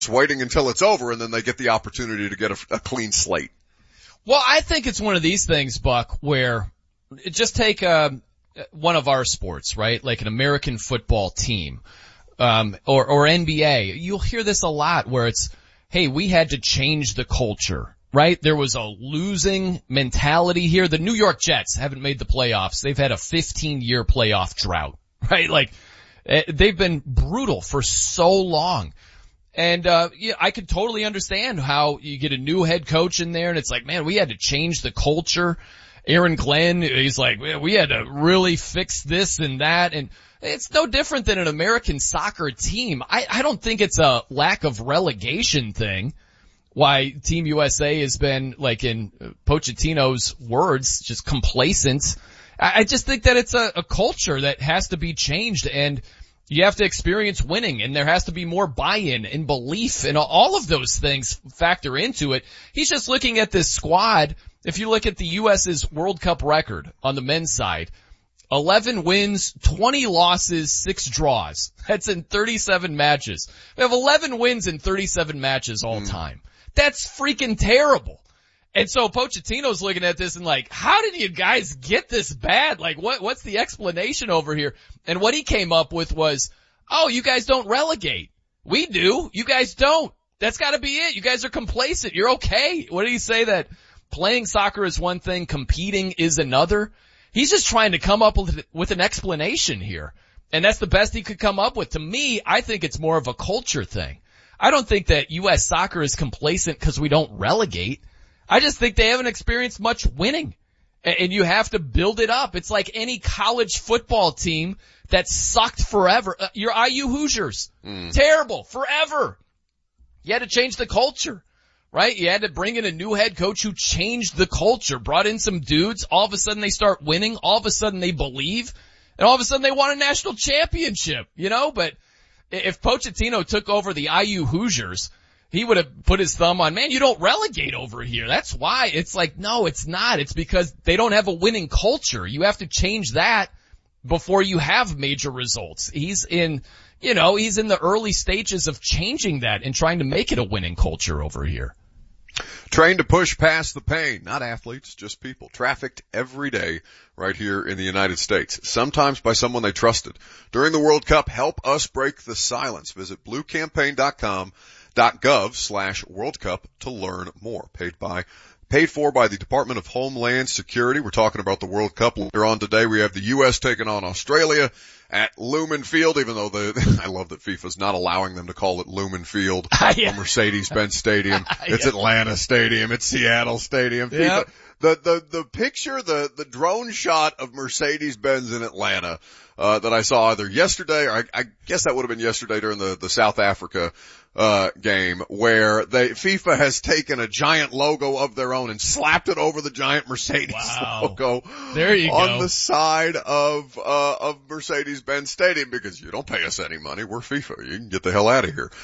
waiting until it's over, and then they get the opportunity to get a clean slate. Well, I think it's one of these things, Buck, where just take one of our sports, right? Like an American football team, or NBA. You'll hear this a lot where it's, hey, we had to change the culture, right? There was a losing mentality here. The New York Jets haven't made the playoffs. They've had a 15-year playoff drought, right? Like, they've been brutal for so long. And, yeah, I could totally understand how you get a new head coach in there and it's like, man, we had to change the culture. Aaron Glenn, he's like, we had to really fix this and that. And it's no different than an American soccer team. I don't think it's a lack of relegation thing. Why Team USA has been, like in Pochettino's words, just complacent. I just think that it's a culture that has to be changed, and you have to experience winning, and there has to be more buy-in and belief, and all of those things factor into it. He's just looking at this squad. If you look at the U.S.'s World Cup record on the men's side, 11 wins, 20 losses, 6 draws. That's in 37 matches. We have 11 wins in 37 matches all time. That's freaking terrible. And so Pochettino's looking at this and like, how did you guys get this bad? Like, what's the explanation over here? And what he came up with was, oh, you guys don't relegate. We do. You guys don't. That's gotta be it. You guys are complacent. You're okay. What did he say, that playing soccer is one thing, competing is another? He's just trying to come up with an explanation here. And that's the best he could come up with. To me, I think it's more of a culture thing. I don't think that U.S. soccer is complacent because we don't relegate. I just think they haven't experienced much winning. And you have to build it up. It's like any college football team that sucked forever. Your IU Hoosiers. Terrible. Forever. You had to change the culture, right? You had to bring in a new head coach who changed the culture, brought in some dudes. All of a sudden they start winning. All of a sudden they believe. And all of a sudden they won a national championship, you know? But if Pochettino took over the IU Hoosiers, he would have put his thumb on, man, you don't relegate over here. That's why. It's like, no, it's not. It's because they don't have a winning culture. You have to change that before you have major results. He's in the early stages of changing that and trying to make it a winning culture over here. Trained to push past the pain, not athletes, just people, trafficked every day right here in the United States, sometimes by someone they trusted. During the World Cup, help us break the silence. Visit bluecampaign.com.gov/World Cup to learn more. Paid for by the Department of Homeland Security. We're talking about the World Cup later on today. We have the U.S. taking on Australia at Lumen Field, even though I love that FIFA's not allowing them to call it Lumen Field or Mercedes-Benz Stadium. It's Atlanta Stadium. It's Seattle Stadium. Yeah. FIFA, the picture, the drone shot of Mercedes-Benz in Atlanta, that I saw either yesterday or I guess that would have been yesterday during the South Africa game, where FIFA has taken a giant logo of their own and slapped it over the giant Mercedes logo. There you on go. the side of Mercedes-Benz Stadium, because you don't pay us any money. We're FIFA. You can get the hell out of here.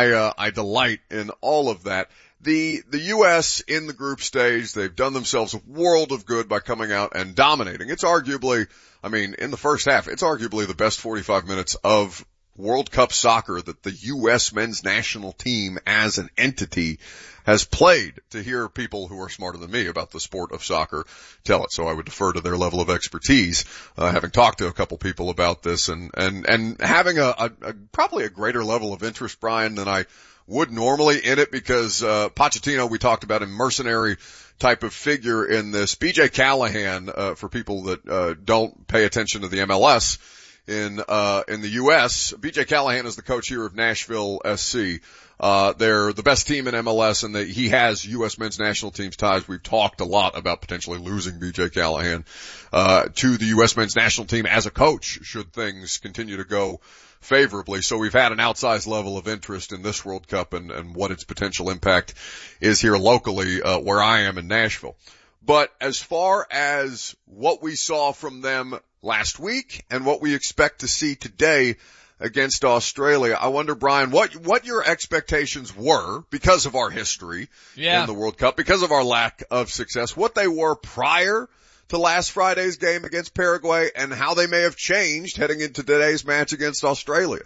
I delight in all of that. The U.S. in the group stage, they've done themselves a world of good by coming out and dominating. It's arguably, in the first half, it's arguably the best 45 minutes of World Cup soccer that the U.S. men's national team as an entity has played. To hear people who are smarter than me about the sport of soccer tell it, so I would defer to their level of expertise, having talked to a couple people about this and having probably a greater level of interest, Brian, than I would normally in it, because Pochettino, we talked about, a mercenary type of figure in this. BJ Callahan, for people that don't pay attention to the MLS in the US, BJ Callahan is the coach here of Nashville SC. They're the best team in MLS, and he has U.S. men's national team's ties. We've talked a lot about potentially losing BJ Callahan to the U.S. men's national team as a coach should things continue to go favorably. So we've had an outsized level of interest in this World Cup and what its potential impact is here locally, where I am in Nashville. But as far as what we saw from them last week and what we expect to see today against Australia, I wonder, Brian, what your expectations were because of our history in the World Cup, because of our lack of success, what they were prior to last Friday's game against Paraguay, and how they may have changed heading into today's match against Australia.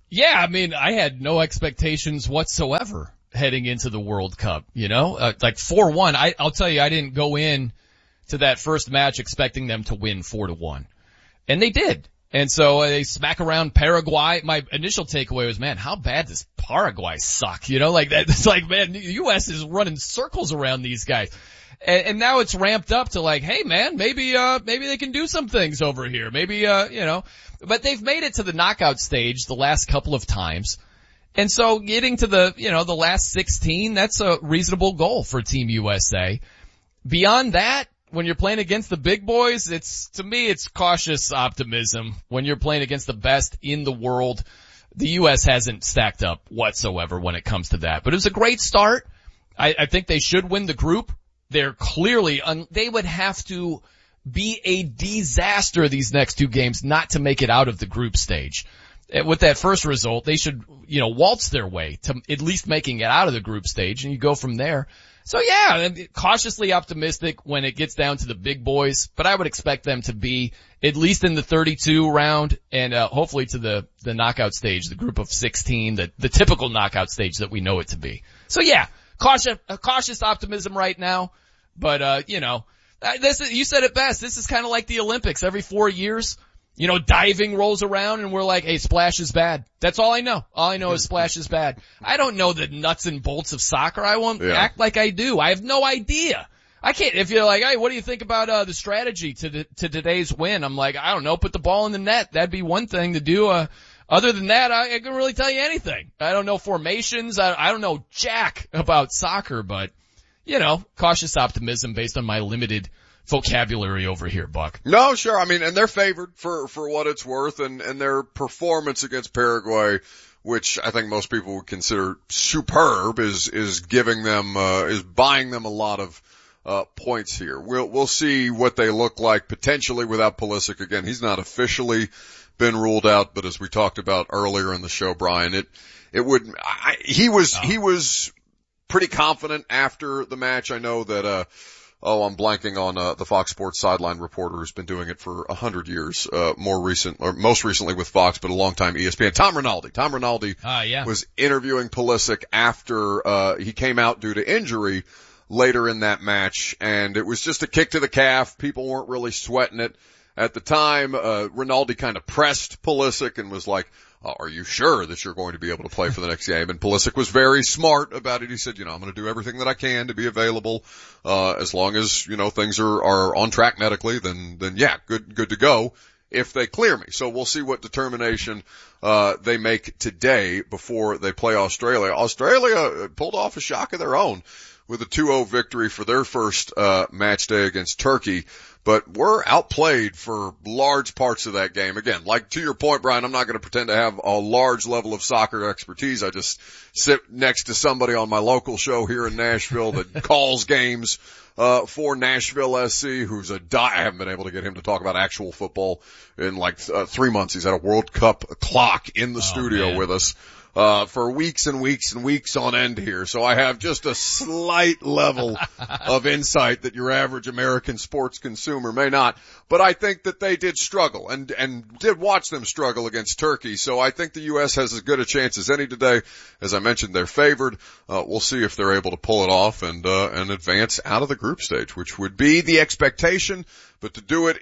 Yeah, I mean, I had no expectations whatsoever heading into the World Cup, like 4-1. I'll tell you, I didn't go in to that first match expecting them to win 4-1. And they did. And so they smack around Paraguay. My initial takeaway was, man, how bad does Paraguay suck? Like that. It's like, man, the U.S. is running circles around these guys. And now it's ramped up to like, hey man, maybe they can do some things over here. Maybe, but they've made it to the knockout stage the last couple of times. And so getting to the last 16, that's a reasonable goal for Team USA. Beyond that, when you're playing against the big boys, to me, it's cautious optimism. When you're playing against the best in the world, the U.S. hasn't stacked up whatsoever when it comes to that. But it was a great start. I think they should win the group. They're clearly, they would have to be a disaster these next two games not to make it out of the group stage. With that first result, they should, waltz their way to at least making it out of the group stage, and you go from there. So yeah, cautiously optimistic when it gets down to the big boys, but I would expect them to be at least in the 32 round and hopefully to the knockout stage, the group of 16, the typical knockout stage that we know it to be. So yeah, cautious optimism right now, but you said it best. This is kind of like the Olympics. Every 4 years, diving rolls around and we're like, hey, splash is bad. That's all I know. All I know is splash is bad. I don't know the nuts and bolts of soccer. I won't act like I do. I have no idea. I can't, if you're like, hey, what do you think about the strategy to today's win? I'm like, I don't know, put the ball in the net. That'd be one thing to do. Other than that, I can't really tell you anything. I don't know formations. I don't know jack about soccer, but, cautious optimism based on my limited vocabulary over here, Buck. No, sure. I mean, and they're favored for what it's worth, and their performance against Paraguay, which I think most people would consider superb, is giving them, is buying them a lot of points here. We'll see what they look like potentially without Pulisic. Again, he's not officially been ruled out, but as we talked about earlier in the show, Brian, he was pretty confident after the match. I know that, I'm blanking on, the Fox Sports sideline reporter who's been doing it for 100 years, most recently with Fox, but a long time ESPN. Tom Rinaldi. Tom Rinaldi was interviewing Pulisic after, he came out due to injury later in that match, and it was just a kick to the calf. People weren't really sweating it. At the time, Rinaldi kind of pressed Pulisic and was like, are you sure that you're going to be able to play for the next game? And Pulisic was very smart about it. He said, I'm going to do everything that I can to be available, as long as, things are on track medically, then yeah, good to go if they clear me. So we'll see what determination, they make today before they play Australia. Australia pulled off a shock of their own with a 2-0 victory for their first, match day against Turkey. But we're outplayed for large parts of that game. Again, like to your point, Brian, I'm not going to pretend to have a large level of soccer expertise. I just sit next to somebody on my local show here in Nashville that calls games, for Nashville SC, who's I haven't been able to get him to talk about actual football in like 3 months. He's had a World Cup clock in the studio with us. For weeks and weeks and weeks on end here. So I have just a slight level of insight that your average American sports consumer may not. But I think that they did struggle and did watch them struggle against Turkey. So I think the U.S. has as good a chance as any today. As I mentioned, they're favored. We'll see if they're able to pull it off and advance out of the group stage, which would be the expectation. But to do it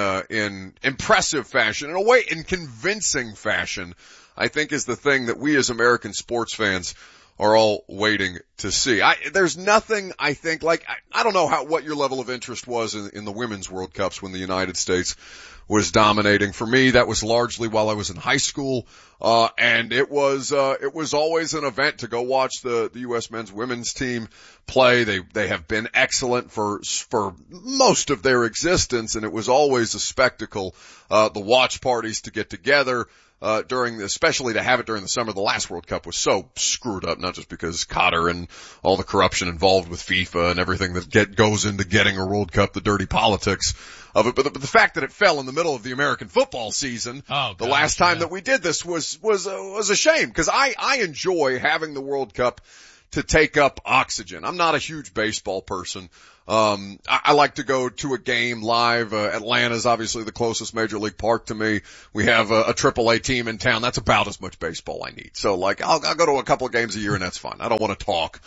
in impressive fashion, in a way, in convincing fashion, I think is the thing that we as American sports fans are all waiting to see. There's nothing, I think, like, I don't know what your level of interest was in the Women's World Cups when the United States was dominating. For me, that was largely while I was in high school, and it was always an event to go watch the U.S. men's women's team play. They have been excellent for most of their existence, and it was always a spectacle, the watch parties to get together, especially to have it during the summer. The last World Cup was so screwed up, not just because Qatar and all the corruption involved with FIFA and everything that goes into getting a World Cup, the dirty politics of it, but the fact that it fell in the middle of the American football season, the last time that we did this was a shame, because I enjoy having the World Cup to take up oxygen. I'm not a huge baseball person. I like to go to a game live. Atlanta's obviously the closest major league park to me. We have a AAA team in town. That's about as much baseball I need. So like, I'll go to a couple of games a year and that's fine. I don't want to talk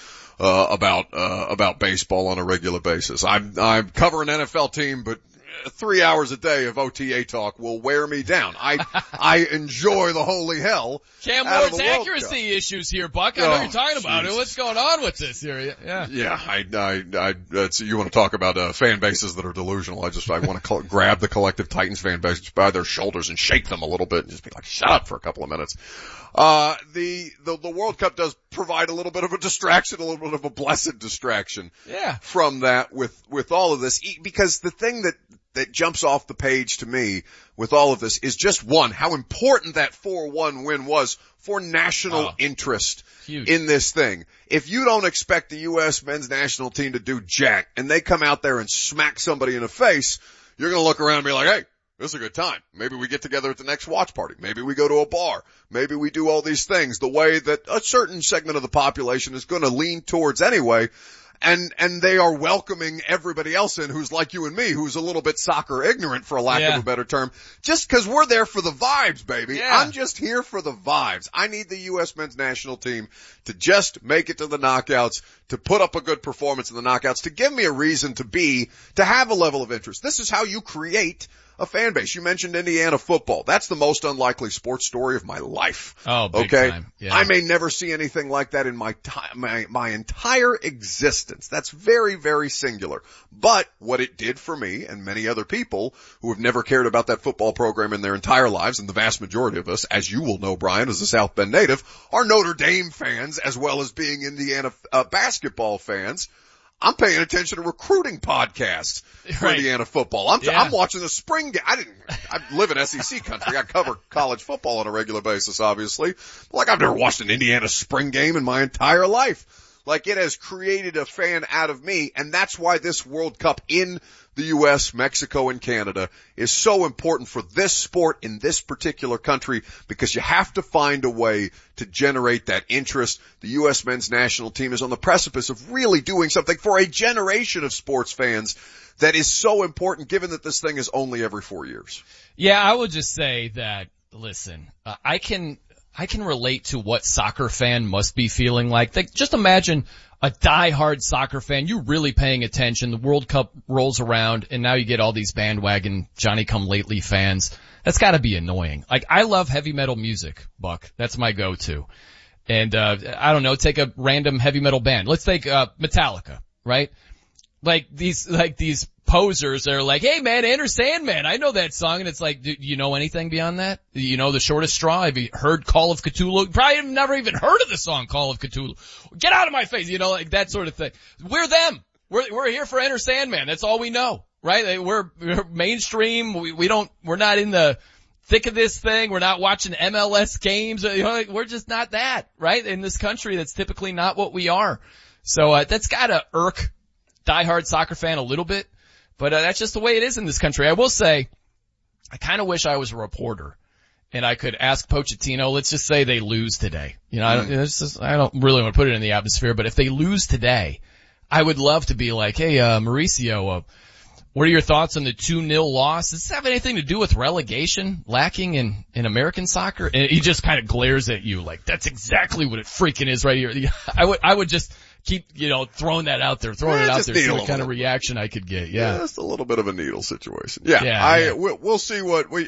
about baseball on a regular basis. I'm covering an NFL team, but 3 hours a day of OTA talk will wear me down. I enjoy the holy hell. Cam Ward's accuracy issues here, Buck. I know you're talking about it. What's going on with this here? Yeah. Yeah, you want to talk about fan bases that are delusional. I want to grab the collective Titans fan base by their shoulders and shake them a little bit and just be like, shut up for a couple of minutes. The World Cup does provide a little bit of a distraction, a little bit of a blessed distraction. Yeah. From that with all of this, because the thing that jumps off the page to me with all of this is just one, how important that 4-1 win was for national interest in this thing. If you don't expect the U.S. men's national team to do jack and they come out there and smack somebody in the face, you're going to look around and be like, hey, this is a good time. Maybe we get together at the next watch party. Maybe we go to a bar. Maybe we do all these things the way that a certain segment of the population is going to lean towards anyway. And they are welcoming everybody else in who's like you and me, who's a little bit soccer ignorant, for a lack of a better term, just because we're there for the vibes, baby. Yeah. I'm just here for the vibes. I need the U.S. men's national team to just make it to the knockouts, to put up a good performance in the knockouts, to give me a reason to have a level of interest. This is how you create a fan base. You mentioned Indiana football. That's the most unlikely sports story of my life. Oh, big time. Yeah. I may never see anything like that in my entire existence. That's very, very singular. But what it did for me and many other people who have never cared about that football program in their entire lives, and the vast majority of us, as you will know, Brian, as a South Bend native, are Notre Dame fans as well as being Indiana basketball fans. I'm paying attention to recruiting podcasts for Indiana football. I'm watching the spring game. I live in SEC country. I cover college football on a regular basis, obviously. Like, I've never watched an Indiana spring game in my entire life. Like, it has created a fan out of me, and that's why this World Cup in the U.S., Mexico, and Canada is so important for this sport in this particular country, because you have to find a way to generate that interest. The U.S. men's national team is on the precipice of really doing something for a generation of sports fans that is so important, given that this thing is only every 4 years. Yeah, I would just say that, listen, I can relate to what soccer fan must be feeling like. Just imagine a diehard soccer fan. You're really paying attention. The World Cup rolls around and now you get all these bandwagon Johnny-come-lately fans. That's gotta be annoying. Like, I love heavy metal music, Buck. That's my go-to. And, I don't know, take a random heavy metal band. Let's take, Metallica, right? Like these posers are like, hey man, Enter Sandman, I know that song. And it's like, do you know anything beyond that? You know The Shortest Straw? Have you heard Call of Cthulhu? Probably have never even heard of the song Call of Cthulhu. Get out of my face, like that sort of thing. We're them. We're here for Enter Sandman. That's all we know, right? We're mainstream. We're not in the thick of this thing. We're not watching MLS games. We're just not that, right? In this country, that's typically not what we are. So, that's gotta irk diehard soccer fan a little bit. But that's just the way it is in this country. I will say, I kind of wish I was a reporter and I could ask Pochettino, let's just say they lose today. I don't really want to put it in the atmosphere, but if they lose today, I would love to be like, hey, Mauricio, what are your thoughts on the 2-0 loss? Does this have anything to do with relegation lacking in American soccer? And he just kind of glares at you like, that's exactly what it freaking is right here. I would just keep, throwing that out there, throwing it out there, see what kind of reaction I could get. Yeah. Just a little bit of a needle situation. Yeah. We'll see what we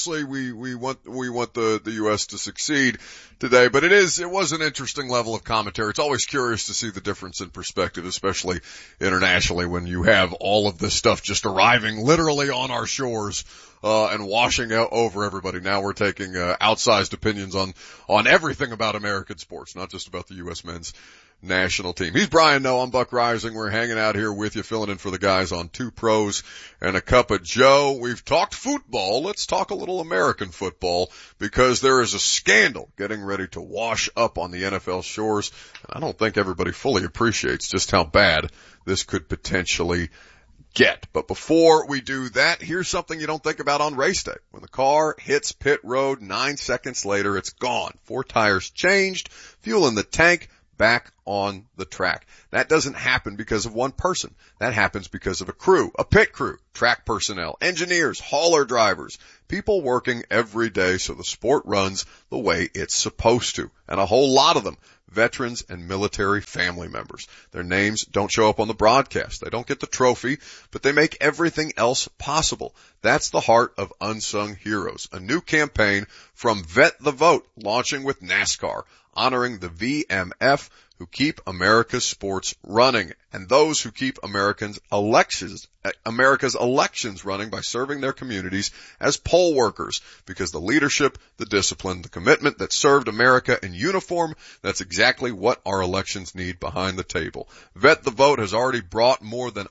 want the U.S. to succeed today, but it was an interesting level of commentary. It's always curious to see the difference in perspective, especially internationally, when you have all of this stuff just arriving literally on our shores, and washing out over everybody. Now we're taking, outsized opinions on everything about American sports, not just about the U.S. men's national team. He's Brian Noe. I'm Buck Rising. We're hanging out here with you, filling in for the guys on Two Pros and a Cup of Joe. We've talked football. Let's talk a little American football, because there is a scandal getting ready to wash up on the NFL shores. And I don't think everybody fully appreciates just how bad this could potentially get. But before we do that, here's something you don't think about on race day. When the car hits pit road, 9 seconds later, it's gone. 4 tires changed, fuel in the tank, back on the track. That doesn't happen because of one person. That happens because of a crew, a pit crew, track personnel, engineers, hauler drivers, people working every day so the sport runs the way it's supposed to. And a whole lot of them, veterans and military family members. Their names don't show up on the broadcast. They don't get the trophy, but they make everything else possible. That's the heart of Unsung Heroes, a new campaign from Vet the Vote, launching with NASCAR, honoring the VMF who keep America's sports running and those who keep America's elections running by serving their communities as poll workers, because the leadership, the discipline, the commitment that served America in uniform, that's exactly what our elections need behind the table. Vet the Vote has already brought more than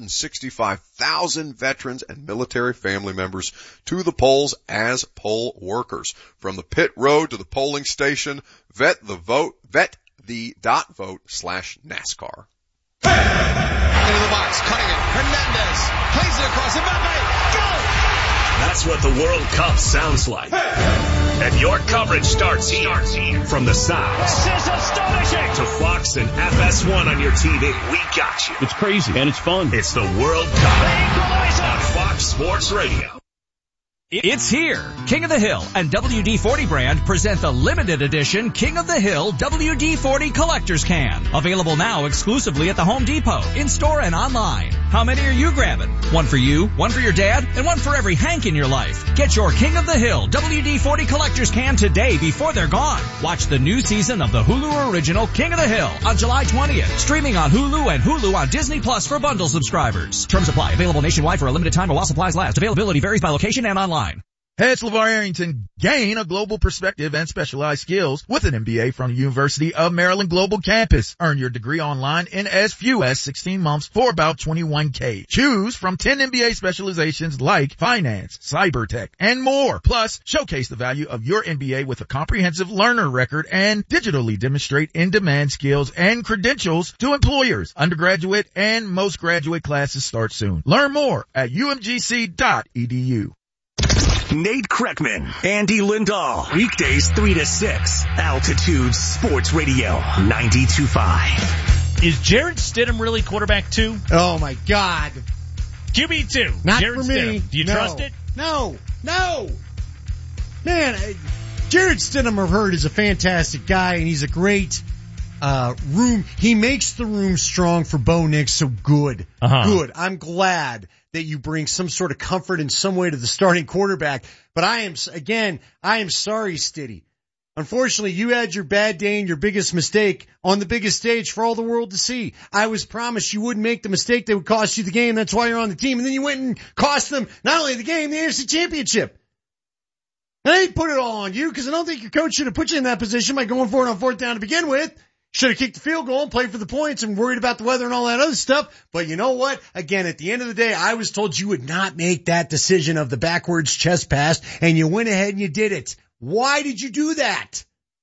165,000 veterans and military family members to the polls as poll workers. From the pit road to the polling station, vet the vote, vet.vote/NASCAR. Into the box, cutting it. Hernandez plays it across. Mbappe, go! That's what the World Cup sounds like. And your coverage starts here. From the sound. This is astonishing. To Fox and FS1 on your TV. We got you. It's crazy and it's fun. It's the World Cup on Fox Sports Radio. It's here. King of the Hill and WD-40 brand present the limited edition King of the Hill WD-40 Collector's Can. Available now exclusively at the Home Depot, in-store and online. How many are you grabbing? One for you, one for your dad, and one for every Hank in your life. Get your King of the Hill WD-40 Collector's Can today before they're gone. Watch the new season of the Hulu original King of the Hill on July 20th. Streaming on Hulu and Hulu on Disney Plus for bundle subscribers. Terms apply. Available nationwide for a limited time while supplies last. Availability varies by location and online. Head LeVar Arrington, gain a global perspective and specialized skills with an MBA from the University of Maryland Global Campus. Earn your degree online in as few as 16 months for about $21K. Choose from 10 MBA specializations like finance, cyber tech, and more. Plus, showcase the value of your MBA with a comprehensive learner record and digitally demonstrate in-demand skills and credentials to employers. Undergraduate and most graduate classes start soon. Learn more at umgc.edu. Nate Kreckman, Andy Lindahl. Weekdays 3 to 6. Altitude Sports Radio 92.5. Is Jarrett Stidham really quarterback 2? Oh my God. QB2. Not Jarrett for me. Stidham. Do you trust it? No. Man, Jarrett Stidham, I've heard, is a fantastic guy, and he's a great room. He makes the room strong for Bo Nix, so good. Good. I'm glad that you bring some sort of comfort in some way to the starting quarterback. But I am sorry, Stiddy. Unfortunately, you had your bad day and your biggest mistake on the biggest stage for all the world to see. I was promised you wouldn't make the mistake that would cost you the game. That's why you're on the team. And then you went and cost them not only the game, the AFC Championship. And I didn't put it all on you because I don't think your coach should have put you in that position by going for it on fourth down to begin with. Should have kicked the field goal and played for the points and worried about the weather and all that other stuff. But you know what? Again, at the end of the day, I was told you would not make that decision of the backwards chest pass, and you went ahead and you did it. Why did you do that?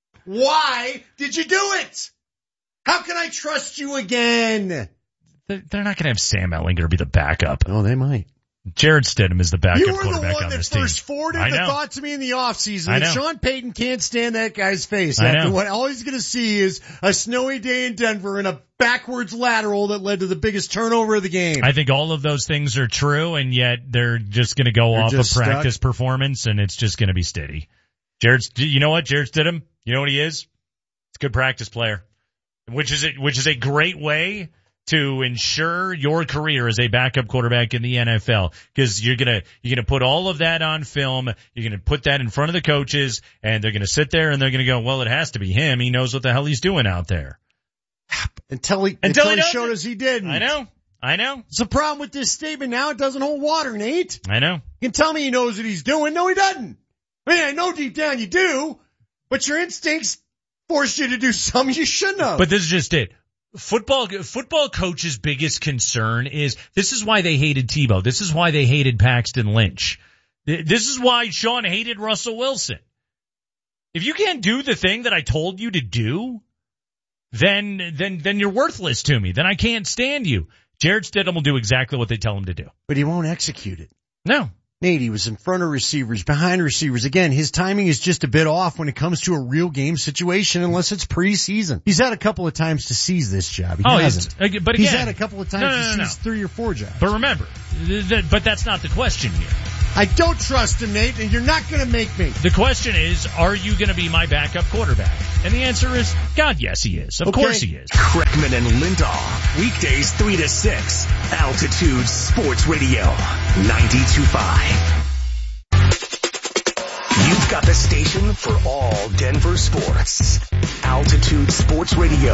Why did you do it? How can I trust you again? They're not going to have Sam Ehlinger be the backup. Oh, they might. Jarrett Stidham is the backup quarterback on this team. You were the one that first forwarded the thought to me in the offseason that Sean Payton can't stand that guy's face. After what all he's going to see is a snowy day in Denver and a backwards lateral that led to the biggest turnover of the game. I think all of those things are true, and yet they're just going to go off of practice performance, and it's just going to be steady. You know what? Jarrett Stidham, you know what he is? He's a good practice player, which is a great way to ensure your career as a backup quarterback in the NFL, because you're gonna put all of that on film. You're gonna put that in front of the coaches, and they're gonna sit there and they're gonna go, well, it has to be him. He knows what the hell he's doing out there. Until he showed us he didn't. I know. It's a problem with this statement now. It doesn't hold water, Nate. I know. You can tell me he knows what he's doing. No, he doesn't. I mean, I know deep down you do, but your instincts force you to do something you shouldn't have. But this is just it. Football coach's biggest concern is this is why they hated Tebow. This is why they hated Paxton Lynch. This is why Sean hated Russell Wilson. If you can't do the thing that I told you to do, then you're worthless to me. Then I can't stand you. Jarrett Stidham will do exactly what they tell him to do. But he won't execute it. No. Nate, he was in front of receivers, behind receivers. Again, his timing is just a bit off when it comes to a real game situation unless it's preseason. He's had a couple of times to seize this job. He hasn't. But again, he's had a couple of times to seize 3 or 4 jobs. But remember, but that's not the question here. I don't trust him, Nate, and you're not going to make me. The question is, are you going to be my backup quarterback? And the answer is, God, yes, he is. Of course he is. Kreckman and Lindahl, weekdays 3 to 6, Altitude Sports Radio, 92.5. You've got the station for all Denver sports. Altitude Sports Radio,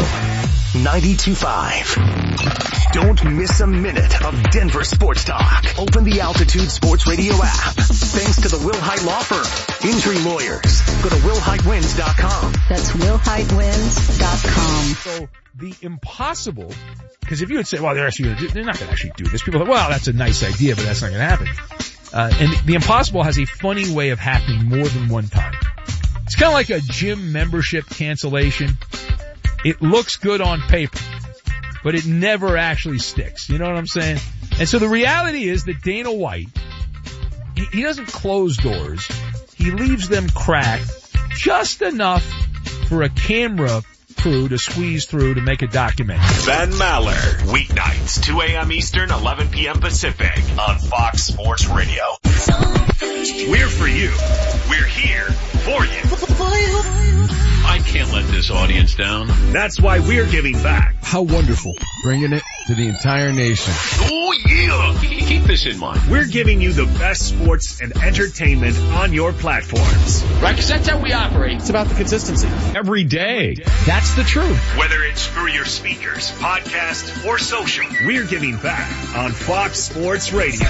92.5. Don't miss a minute of Denver sports talk. Open the Altitude Sports Radio app. Thanks to the Wilhite Law Firm. Injury lawyers. Go to WilhiteWins.com. That's WilhiteWins.com. So the impossible, because if you would say, well, they're not going to actually do this. People are like, well, that's a nice idea, but that's not going to happen. And the impossible has a funny way of happening more than one time. It's kind of like a gym membership cancellation. It looks good on paper, but it never actually sticks. You know what I'm saying? And so the reality is that Dana White, he doesn't close doors. He leaves them cracked just enough for a camera crew to squeeze through to make a documentary. Ben Maller, weeknights, 2 a.m. Eastern, 11 p.m. Pacific on Fox Sports Radio. We're for you. We're here for you. I can't let this audience down. That's why we're giving back. How wonderful. Bringing it to the entire nation. Oh, yeah. Keep this in mind. We're giving you the best sports and entertainment on your platforms. Right, because that's how we operate. It's about the consistency. Every day. That's the truth. Whether it's through your speakers, podcast, or social, we're giving back on Fox Sports Radio.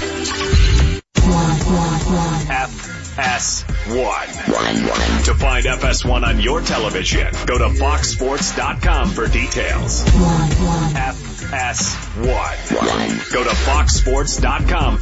FS1. To find FS1 on your television, go to foxsports.com for details. FS1. Go to foxsports.com